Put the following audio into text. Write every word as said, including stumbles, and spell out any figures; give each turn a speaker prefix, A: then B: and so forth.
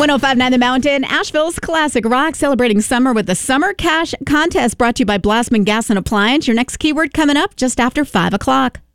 A: oh five point nine The Mountain, Asheville's classic rock, celebrating summer with the Summer Cash Contest, brought to you by Blassman Gas and Appliance. Your next keyword coming up just after five o'clock.